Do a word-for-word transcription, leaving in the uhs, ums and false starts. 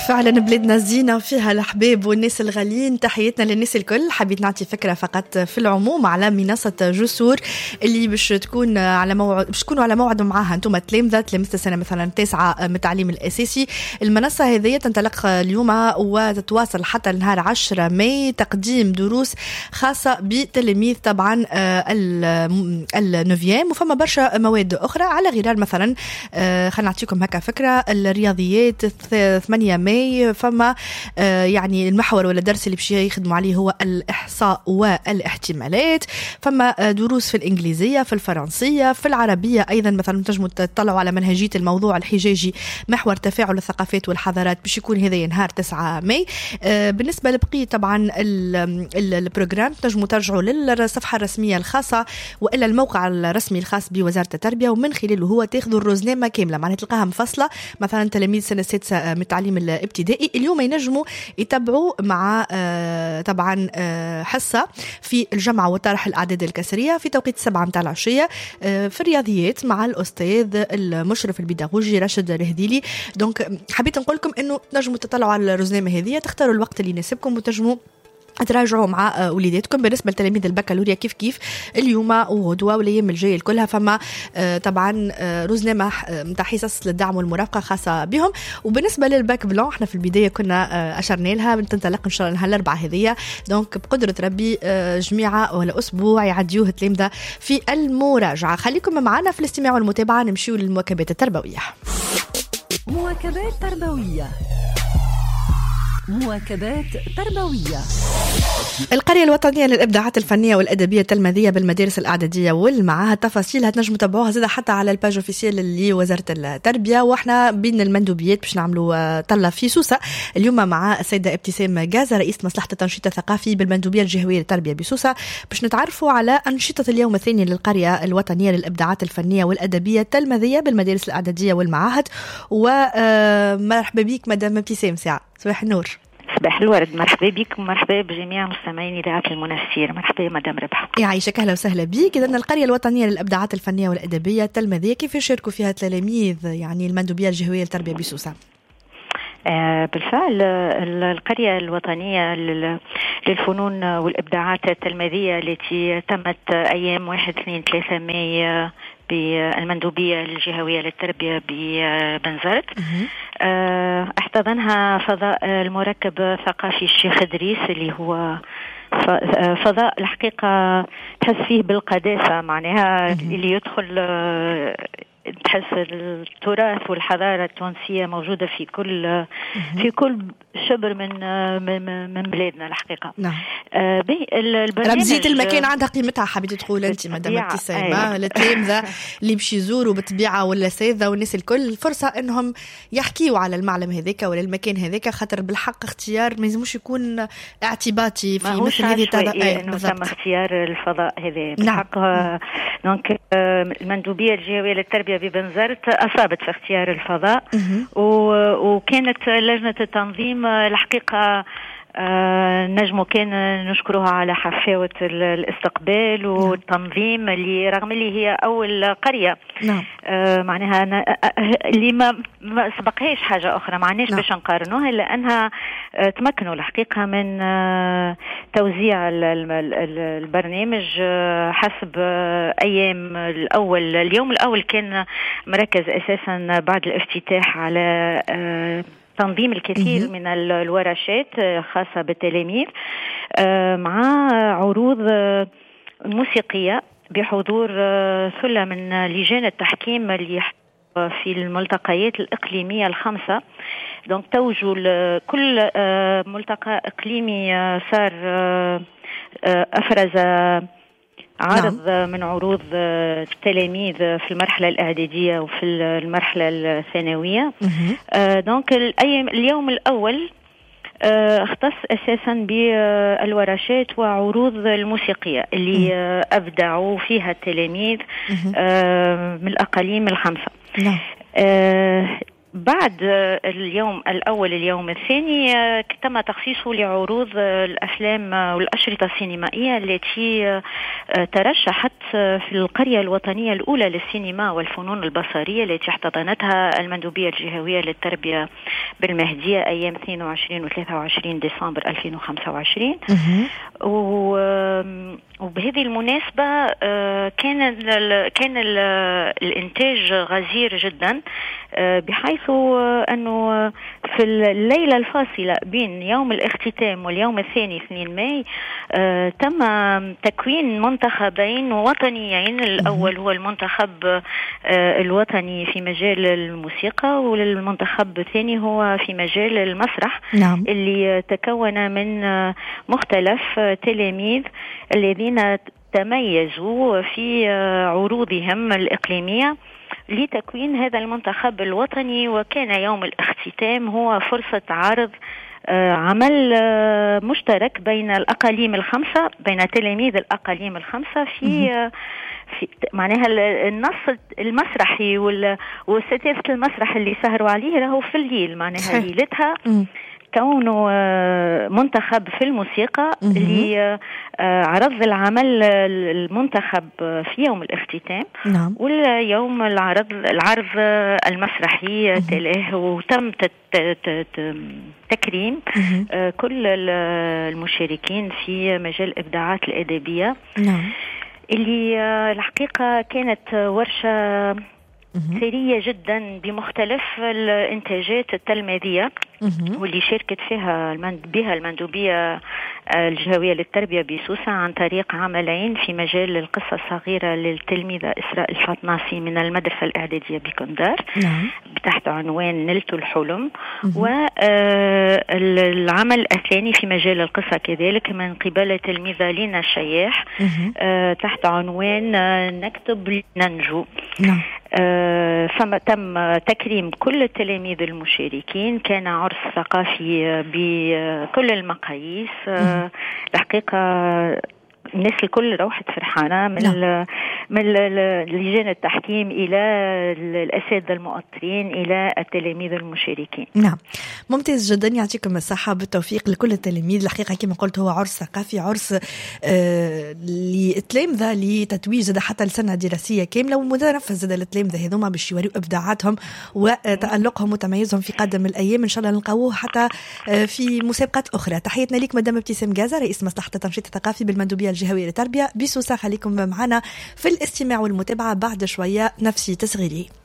فعلا بلادنا زينة وفيها الحباب والناس الغاليين. تحياتنا للناس الكل. حبيت نعطي فكرة فقط في العموم على منصة جسور اللي باش تكون على موعد باش تكونوا على موعد معاها انتم تلامذة تلامذة السنة مثلا تاسعة من التعليم الأساسي. المنصة هذه تنطلق اليوم وتتواصل حتى نهار عشرة ماي تقديم دروس خاصة بتلاميذ طبعا النوفيام، وفما برشا مواد أخرى على غرار مثلا خلينا نعطيكم هكا فكرة الرياضيات ثمانية ماي فما يعني المحور ولا الدرس اللي باش يخدموا عليه هو الإحصاء والاحتمالات. فما دروس في الإنجليزية في الفرنسية في العربية أيضا مثلا تنجموا تطلعوا على منهجية الموضوع الحجاجي محور تفاعل الثقافات والحضارات باش يكون هذا نهار تسعة ماي. بالنسبة لبقية طبعا البروجرام تنجموا ترجعوا للصفحة الرسمية الخاصة وإلا الموقع الرسمي الخاص بوزارة التربية ومن خلاله هو تاخذوا الروزنامة كاملة معناها تلقاها مفصلة. مثلا تلاميذ سنة السادسة من التعليم الابتدائي اليوم ينجموا يتبعوا مع طبعا حصة في الجمع وطرح الأعداد الكسرية في توقيت سبعة متاع العشية في الرياضيات مع الأستاذ المشرف البيداغوجي راشد الرهديلي. دونك حبيت نقول لكم إنه تنجموا تطلعوا على الروزنامة هذه تختاروا الوقت اللي يناسبكم وتنجموا تراجعوا مع وليداتكم. بالنسبة لتلاميذ البكالوريا كيف كيف اليوم وغدوة والأيام الجاية كلها فما طبعا روزنامة متاع حصص للدعم والمرافقة خاصة بهم. وبالنسبة للباك بلون احنا في البداية كنا أشرنا لها بنتنطلق إن شاء الله نهار الأربعاء هذية. دونك بقدرة ربي جميعة ولا أسبوع يعديوه تلامذة في المراجعة. خليكم معنا في الاستماع والمتابعة. نمشيو للمواكبات التربوية. مواكبات تربوية مواكبات تربوية. القرية الوطنية للإبداعات الفنية والأدبية التلميذية بالمدارس الإعدادية والمعاهد تفاصيلها تنجموا تتابعوها زيادة حتى على الباج اوفيسيال اللي وزارة التربية. واحنا بين المندوبيات باش نعملوا طلة في سوسة اليوم مع السيدة ابتسام جازة رئيس مصلحة التنشيط الثقافي بالمندوبية الجهوية للتربية بسوسة باش نتعرفوا على أنشطة اليوم الثاني للقرية الوطنية للإبداعات الفنية والأدبية التلميذية بالمدارس الإعدادية والمعاهد. ومرحبا بك مدام ابتسام. ساعة صباح النور. صباح الورد. مرحبا بكم ومرحبا بجميع مستمعين إذاعة المنسير. مرحبا يا مدام ربحة. يعيشك أهلا وسهلا بك. إذن القرية الوطنية للإبداعات الفنية والأدبية التلميذية كيف يشاركوا فيها التلاميذ يعني المندوبية الجهوية للتربية بسوسة؟ آه بالفعل القرية الوطنية للفنون والإبداعات التلميذية التي تمت أيام واحد اثنين ثلاثة ماي بالمندوبية الجهوية للتربية ببنزرت احتضنها فضاء المركب الثقافي الشيخ إدريس اللي هو فضاء الحقيقة تحس فيه بالقداسة معناها اللي يدخل تحس التراث والحضارة التونسية موجودة في كل في كل شبر من من بلادنا الحقيقة. نعم. آه رمزية المكان عندها قيمتها. حبيت تقول أنت مدام ابتسامة للتلامذة اللي باش يزوروا بالطبيعة والأساتذة والناس الكل فرصة إنهم يحكيوا على المعلم هذاك ولا المكان هذاك خاطر بالحق اختيار ما يلزمش يكون اعتباطي في مثل هذه التغيير. إنه تم اختيار الفضاء هذا بالحق. نعم. دونك المندوبية الجهوية للتربية ببنزرت أصابت في اختيار الفضاء وكانت لجنة التنظيم الحقيقة آه نجمو كان نشكرها على حفاوة الاستقبال والتنظيم اللي رغم اللي هي أول قرية. نعم. آه معناها اللي ما, ما سبقهاش حاجة أخرى معناش باش نقارنوها لأنها آه تمكنوا الحقيقة من آه توزيع البرنامج آه حسب آه أيام الأول. اليوم الأول كان مركز أساسا بعد الافتتاح على آه تنظيم الكثير من الورشات خاصة بالتلاميذ مع عروض موسيقية بحضور ثلة من لجان التحكيم اللي في الملتقيات الإقليمية الخمسة. دونك توجوا كل ملتقى إقليمي صار أفرز عرض نعم. من عروض التلاميذ في المرحلة الإعدادية وفي المرحلة الثانوية. آه دونك اليوم الأول آه اختص أساسا بالورشات وعروض الموسيقية اللي آه أبدعوا فيها التلاميذ آه من الأقاليم الخمسة. نعم. آه بعد اليوم الأول اليوم الثاني تم تخصيصه لعروض الأفلام والأشرطة السينمائية التي ترشحت في القرية الوطنية الأولى للسينما والفنون البصرية التي احتضنتها المندوبية الجهوية للتربية بالمهدية أيام اثنين وعشرين و ثلاثة وعشرين ديسمبر ألفين وخمسة وعشرين. وبهذه المناسبة كان ال كان ال الإنتاج غزير جدا، بحيث أنه في الليلة الفاصلة بين يوم الاختتام واليوم الثاني اثنين ماي تم تكوين منتخبين وطنيين. الأول هو المنتخب الوطني في مجال الموسيقى، والمنتخب الثاني هو في مجال المسرح. نعم. اللي تكون من مختلف تلاميذ الذين تميزوا في عروضهم الإقليمية لتكوين هذا المنتخب الوطني. وكان يوم الاختتام هو فرصة عرض عمل مشترك بين الأقاليم الخمسة، بين تلاميذ الأقاليم الخمسة في في معناها النص المسرحي والستاسة المسرح اللي سهروا عليه راهو في الليل، معناها ليلتها كونه منتخب في الموسيقى لعرض العمل المنتخب في يوم الاختتام. نعم. واليوم العرض العرض المسرحي تلاه، وتم تكريم كل المشاركين في مجال الإبداعات الأدبية. نعم. اللي الحقيقة كانت ورشة ثرية جدا بمختلف الإنتاجات التلميذية، واللي شاركت فيها بها المندوبية الجهوية للتربية بسوسة عن طريق عملين في مجال القصة الصغيرة للتلميذة إسراء الفاطناسي من المدرسة الإعدادية بكندار تحت عنوان نلت الحلم، والعمل الثاني في مجال القصة كذلك من قبل التلميذة لينا الشياح تحت عنوان نكتب ننجو. نعم. فتم تكريم كل التلاميذ المشاركين. كان عرس ثقافي بكل المقاييس. الحقيقة الناس الكل روحت فرحانة، من نعم. من لجان التحكيم إلى الأساتذة المؤطرين إلى التلاميذ المشاركين. نعم، ممتاز جدا، يعطيكم الصحة بالتوفيق لكل التلاميذ. الحقيقة كما قلت هو عرس ثقافي، عرس آه لتلامذة لتتويج حتى السنة دراسية كاملة، ومتنفذ زاد التلامذة هذوما باش يوريوا إبداعاتهم وتألقهم وتميزهم في قادم الأيام. إن شاء الله نلقاوه حتى في مسابقات أخرى. تحياتنا لك مدام ابتسام جازة، رئيس مصلحة التنشيط الثقافي بالمندوبية الجهوية للتربية بسوسة. خليكم معنا في الاستماع والمتابعة، بعد شوية نفسي تصغيري.